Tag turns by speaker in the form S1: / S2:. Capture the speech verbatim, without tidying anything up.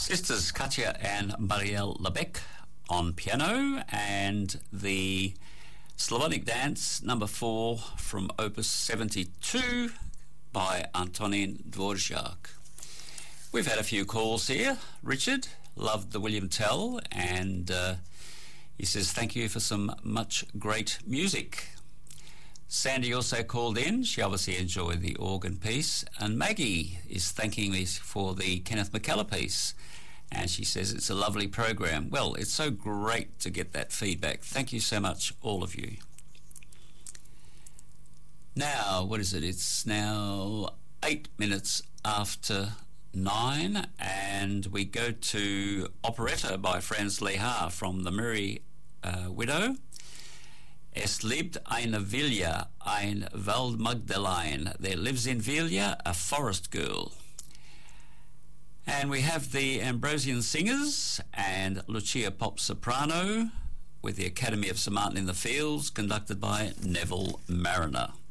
S1: Sisters Katja and Marielle Lebec on piano, and the Slavonic Dance number four from Opus seventy-two by Antonin Dvorak. We've had a few calls here. Richard loved the William Tell, and uh, he says thank you for some much great music. Sandy also called in. She obviously enjoyed the organ piece. And Maggie is thanking me for the Kenneth McKellar piece. And she says it's a lovely program. Well, it's so great to get that feedback. Thank you so much, all of you. Now, what is it? It's now eight minutes after nine, and we go to Operetta by Franz Lehar from The Merry uh, Widow. Es lebt eine Villa, ein Waldmagdalein. There lives in Villa a forest girl. And we have the Ambrosian Singers and Lucia Pop Soprano with the Academy of St Martin in the Fields, conducted by Neville Mariner.